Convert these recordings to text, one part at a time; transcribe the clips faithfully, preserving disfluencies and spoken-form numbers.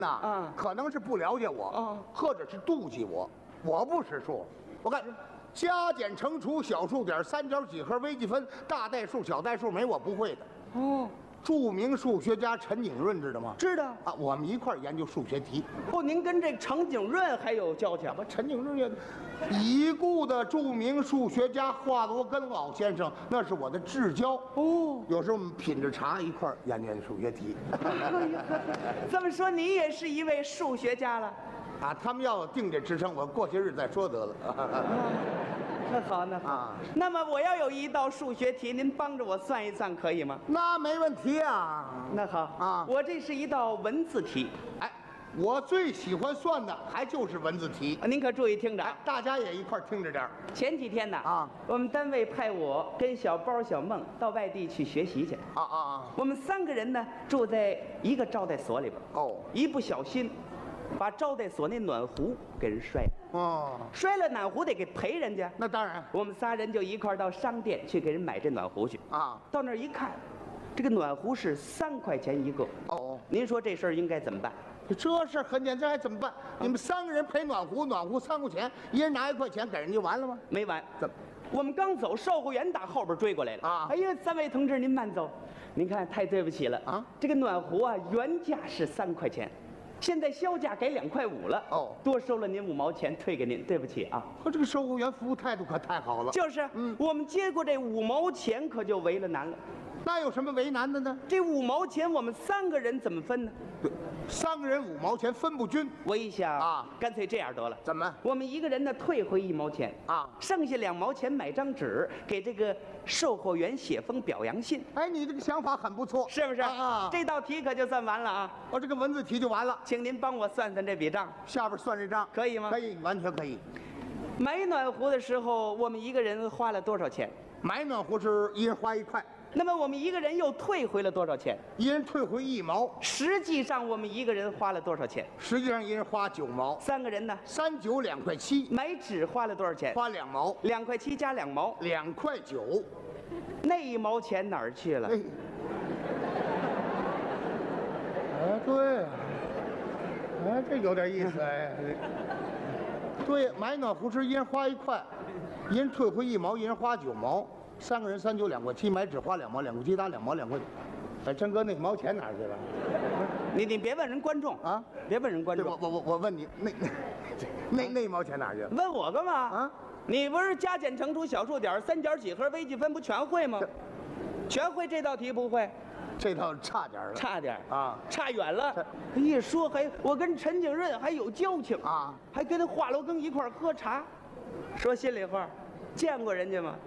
呐， 啊可能是不了解我， 啊或者是妒忌我。我不识数，我看加减乘除、小数点、三角几何、微积分、大代数、小代数，没我不会的。 哦， 著名数学家陈景润知道吗？ 知道。 啊，我们一块儿研究数学题。 哦，您跟这程景润还有交情？ 我陈景润也，已故的著名数学家华罗根老先生，那是我的至交。 哦， 有时候我们品着茶一块儿研究研究数学题。 这么说你也是一位数学家了？ 啊，他们要定这职称，我过些日再说得了。 那好，那好。 啊那么我要有一道数学题，您帮着我算一算，可以吗？ 那没问题啊。 那好啊我这是一道文字题， 哎，我最喜欢算的还就是文字题。 您可注意听着啊。 大家也一块儿听着点儿。 前几天呢， 啊我们单位派我跟小包、小梦到外地去学习去。 啊啊啊！ 我们三个人呢住在一个招待所里边， 哦一不小心把招待所那暖壶给人摔了， 哦， 摔了暖壶得给赔人家。 那当然我们仨人就一块儿到商店去给人买这暖壶去。 啊。 到那儿一看，这个暖壶是三块钱一个。 哦， 您说这事儿应该怎么办？ 这事儿很简单，还怎么办？你们三个人赔暖壶，暖壶三块钱，一人拿一块钱给人就完了吗？ 没完， 怎么？ 我们刚走，售货员打后边追过来了啊哎呀，三位同志，您慢走，您看太对不起了啊！ 这个暖壶啊，原价是三块钱，现在销价改两块五了。 哦多收了您五毛钱，退给您，对不起啊。 呵，这个售货员服务态度可太好了。 就是， 嗯我们接过这五毛钱，可就为了难了。 那有什么为难的呢？ 这五毛钱，我们三个人怎么分呢？ 对，三个人五毛钱分不均。 我一想啊干脆这样得了， 怎么？ 我们一个人呢退回一毛钱啊剩下两毛钱买张纸给这个售货员写封表扬信， 哎，你这个想法很不错， 是不是？ 啊啊， 这道题可就算完了啊！ 我这个文字题就完了。 请您帮我算算这笔账， 下边算这账可以吗可以，完全可以。 买暖壶的时候，我们一个人花了多少钱？ 买暖壶是一人花一块， 那么我们一个人又退回了多少钱？ 一人退回一毛， 实际上我们一个人花了多少钱？ 实际上一人花九毛， 三个人呢？ 三九两块七， 买纸花了多少钱？ 花两毛， 两块七加两毛， 两块九。 那一毛钱哪儿去了？ 哎，哎，对，哎，这有点意思哎。对，买暖壶时一人花一块，一人退回一毛，一人花九毛，三个人三九两块七，买纸花两毛，两块七打两毛，两块九。哎，真哥，那毛钱哪儿去了？ 你你别问人观众啊， 别问人观对， 众我，我我我问你，那那那那一毛钱哪儿去了？ 问我干嘛？ 啊， 你不是加减乘除、小数点、三角几何、微积分不全会吗？全会这道题不会？ 这倒差点了， 差点儿啊差远了差。 一说还我跟陈景润还有交情啊， 还跟华罗庚一块儿喝茶。说心里话，见过人家吗？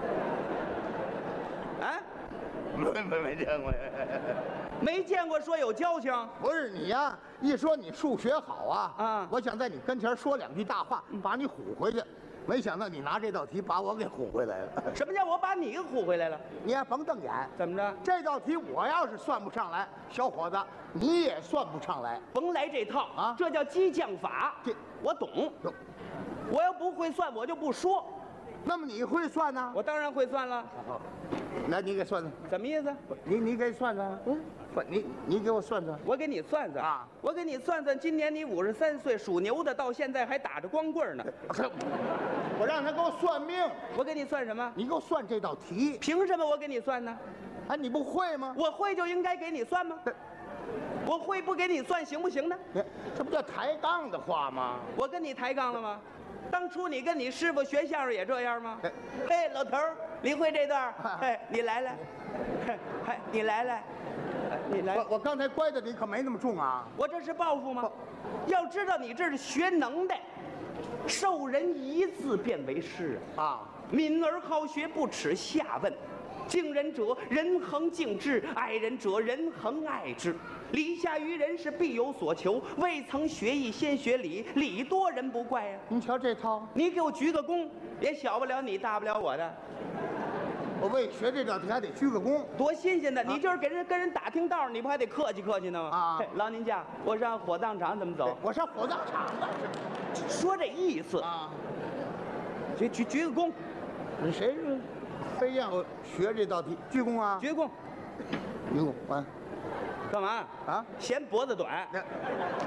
啊， 没没没见过。 没见过，说有交情。 不是你呀、一说你数学好啊， 啊我想在你跟前说两句大话，把你唬回去。没想到你拿这道题把我给唬回来了。 什么叫我把你唬回来了？ 你还甭瞪眼， 怎么着？ 这道题我要是算不上来，小伙子你也算不上来。 甭来这套啊这叫激将法。 这我懂。 懂我要不会算，我就不说。 那么你会算呢？ 我当然会算了。 好，来你给算算， 什么意思？ 你你给算算，嗯，不，你你给我算算。 我给你算算啊我给你算算，今年你五十三岁，属牛的，到现在还打着光棍呢。 我让他给我算命， 我给你算什么？ 你给我算这道题。 凭什么我给你算呢？ 哎，你不会吗？ 我会就应该给你算吗？我会不给你算行不行呢？ 这这不叫抬杠的话吗？ 我跟你抬杠了吗？当初你跟你师傅学相声也这样吗？嘿，老头儿，你会这段儿？嘿，你来来，嘿，嘿你来来，你来。 我我刚才乖的你可没那么重啊。 我这是报复吗？要知道你这是学能耐，授人一字便为师啊！ 啊， 敏而好学，不耻下问。敬人者，人恒敬之；爱人者，人恒爱之。礼下于人是必有所求，未曾学艺先学礼，礼多人不怪呀、 您瞧这套， 你给我鞠个躬，也小不了你，大不了我的， 我为学这道题还得鞠个躬。 多新鲜的！你就是给人跟人打听道，你不还得客气客气呢吗？ 啊嘿老您家，我上火葬场怎么走？ 我上火葬场了。 说这意思， 啊， 鞠鞠鞠个躬， 你谁是非要学这道题？鞠躬啊！ 鞠躬。 鞠躬，完。 干嘛啊？ 嫌脖子短？ 那